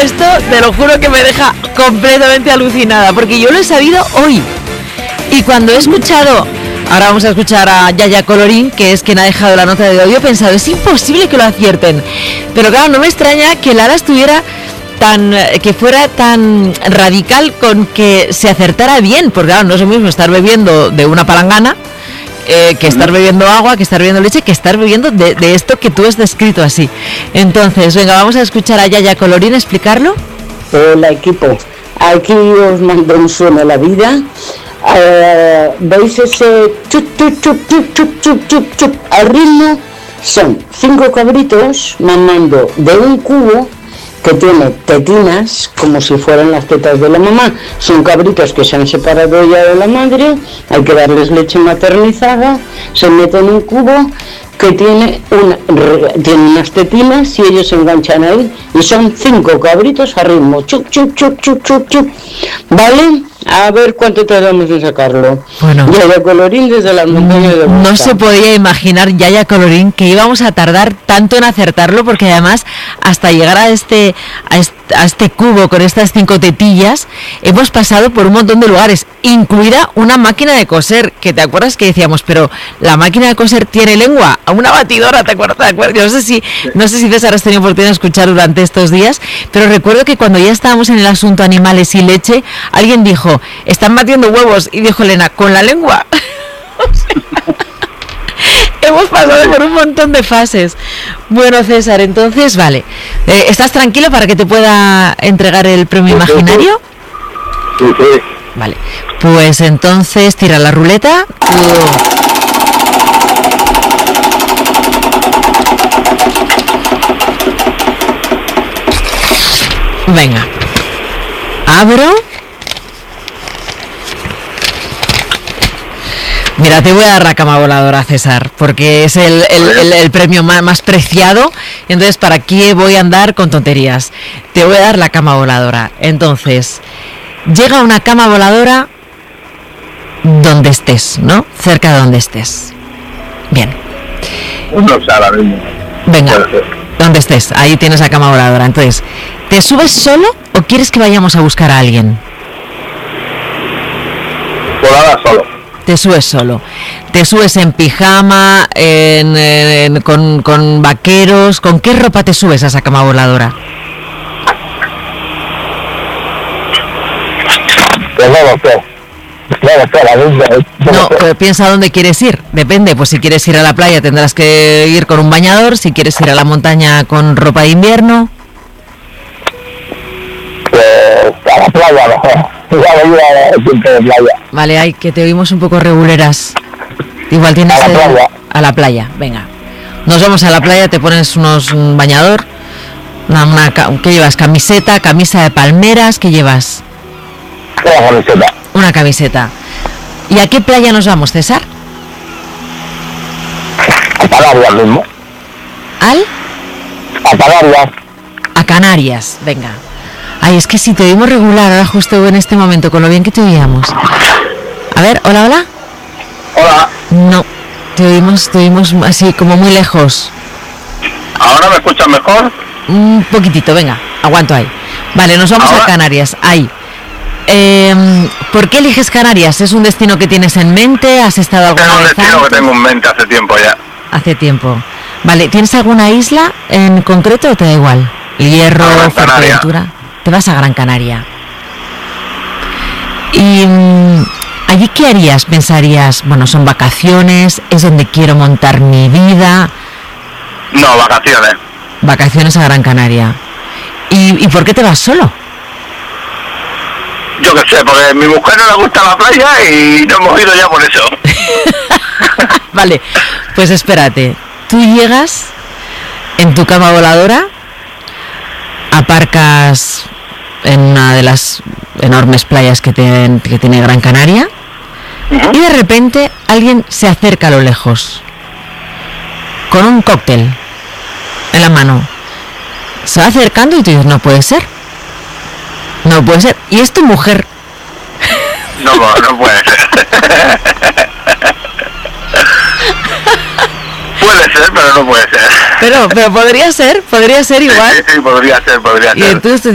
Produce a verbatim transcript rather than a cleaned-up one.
esto, te lo juro que me deja completamente alucinada, porque yo lo he sabido hoy. Y cuando he escuchado, ahora vamos a escuchar a Yaya Colorín, que es quien ha dejado la nota de audio, he pensado, es imposible que lo acierten. Pero claro, no me extraña que Lara estuviera tan, que fuera tan radical con que se acertara bien, porque claro, no es lo mismo estar bebiendo de una palangana, eh, que estar bebiendo agua, que estar bebiendo leche, que estar bebiendo de, de esto que tú has descrito así. Entonces, venga, vamos a escuchar a Yaya Colorín explicarlo. Hola, equipo. Aquí os mando un sueño a la vida. Uh, ¿Veis ese chup, chup, chup, chup, chup, chup, chup, chup al ritmo? Son cinco cabritos mamando de un cubo que tiene tetinas como si fueran las tetas de la mamá. Son cabritos que se han separado ya de la madre, hay que darles leche maternizada, se mete en un cubo que tiene, una, tiene unas tetinas y ellos se enganchan ahí y son cinco cabritos a ritmo chup, chup, chup, chup, chup, chup. ¿Vale? A ver cuánto tardamos en sacarlo. Bueno, Yaya Colorín desde las montañas de Bosca. No se podía imaginar, Yaya Colorín, que íbamos a tardar tanto en acertarlo, porque además hasta llegar a este, a este a este cubo con estas cinco tetillas hemos pasado por un montón de lugares, incluida una máquina de coser, que te acuerdas que decíamos, pero la máquina de coser tiene lengua, a una batidora, ¿te acuerdas? ¿Te acuerdas? Yo no sé si no sé si César has tenido oportunidad de escuchar durante estos días, pero recuerdo que cuando ya estábamos en el asunto animales y leche, alguien dijo, están batiendo huevos, y dijo Elena, ¿con la lengua? O sea, hemos pasado por un montón de fases. Bueno, César, entonces, vale. Eh, ¿Estás tranquilo para que te pueda entregar el premio sí, imaginario? Sí, sí. Vale. Pues entonces, tira la ruleta. Venga. Abro. Mira, te voy a dar la cama voladora, César, porque es el, el, el, el premio más, más preciado. Entonces, ¿para qué voy a andar con tonterías? Te voy a dar la cama voladora. Entonces, llega una cama voladora donde estés, ¿no? Cerca de donde estés. Bien. No sé, ahora mismo. Venga, donde estés, ahí tienes la cama voladora. Entonces, ¿te subes solo o quieres que vayamos a buscar a alguien? Por ahora solo. Te subes solo. Te subes en pijama, en, en, con, con vaqueros. ¿Con qué ropa te subes a esa cama voladora? Pues no lo sé. No lo sé, la misma. No, pero piensa dónde quieres ir. Depende, pues si quieres ir a la playa tendrás que ir con un bañador. Si quieres ir a la montaña con ropa de invierno. Pues a la playa mejor. Ya voy a ir tiempo de playa. Vale, ay, que te oímos un poco reguleras. Igual tienes... A la playa. El... A la playa, venga. Nos vamos a la playa, te pones unos un bañador. Una, una, ¿qué llevas? ¿Camiseta? ¿Camisa de palmeras? ¿Qué llevas? Una camiseta. Una camiseta. ¿Y a qué playa nos vamos, César? A Canarias mismo. ¿Al? A Canarias. A Canarias, venga. Ay, es que si te oímos regular ahora justo en este momento, con lo bien que te oíamos. A ver, hola, hola. Hola. No, te oímos, te oímos así como muy lejos. ¿Ahora me escuchas mejor? Un poquitito, venga, aguanto ahí. Vale, nos vamos ¿ahora? A Canarias, ahí. Eh, ¿Por qué eliges Canarias? ¿Es un destino que tienes en mente? ¿Has estado alguna vez? Es un destino que tengo en mente hace tiempo ya. Hace tiempo. Vale, ¿tienes alguna isla en concreto o te da igual? Hierro, Fuerteventura. Te vas a Gran Canaria. Y mmm, allí, ¿qué harías? Pensarías, bueno, son vacaciones, es donde quiero montar mi vida. No, vacaciones. Vacaciones a Gran Canaria. ¿Y, y por qué te vas solo? Yo qué sé, porque a mi mujer no le gusta la playa y no hemos ido ya por eso. Vale, pues espérate. Tú llegas en tu cama voladora, aparcas en una de las enormes playas que, te, que tiene Gran Canaria, uh-huh. Y de repente alguien se acerca a lo lejos con un cóctel en la mano. Se va acercando y tú dices, no puede ser. No puede ser. Y es tu mujer. No, no puede ser. Puede ser, pero no puede ser. Pero, pero podría ser, podría ser igual. Sí, sí, sí, podría ser, podría ser. Y entonces